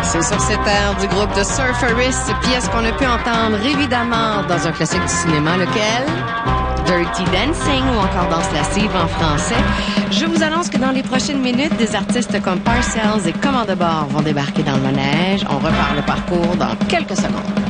C'est sur cette air du groupe de Surferists, pièce qu'on a pu entendre évidemment dans un classique du cinéma, lequel? Dirty Dancing ou encore Danse lascive en français. Je vous annonce que dans les prochaines minutes, des artistes comme Parcells et Commande de bord vont débarquer dans le manège. On repart le parcours dans quelques secondes.